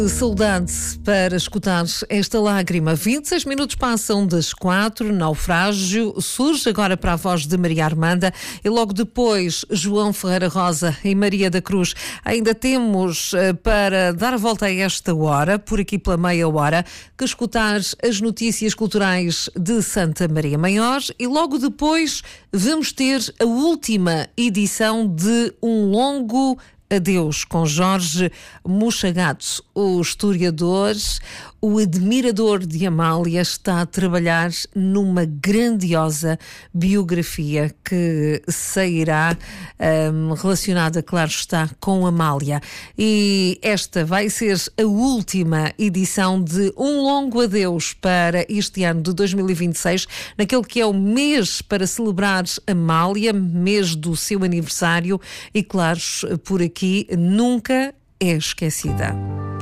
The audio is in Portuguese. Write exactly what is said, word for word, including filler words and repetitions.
Saudade para escutar esta lágrima. vinte e seis minutos passam das quatro. Naufrágio surge agora para a voz de Maria Armanda e logo depois João Ferreira Rosa e Maria da Cruz. Ainda temos para dar a volta a esta hora, por aqui pela meia hora, que escutar as notícias culturais de Santa Maria Maior e logo depois vamos ter a última edição de Um Longo Adeus, com Jorge Mochagato, o historiador, o admirador de Amália, está a trabalhar numa grandiosa biografia que sairá um, relacionada, claro está, com Amália. E esta vai ser a última edição de Um Longo Adeus para este ano de dois mil e vinte e seis, naquele que é o mês para celebrar Amália, mês do seu aniversário e, claro, por aqui nunca é esquecida.